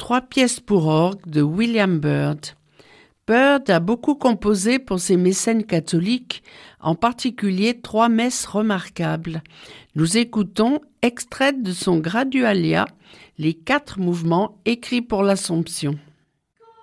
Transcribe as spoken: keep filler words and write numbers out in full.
trois pièces pour orgue de William Byrd. Byrd a beaucoup composé pour ses mécènes catholiques, en particulier trois messes remarquables. Nous écoutons, extraites de son Gradualia, les quatre mouvements écrits pour l'Assomption.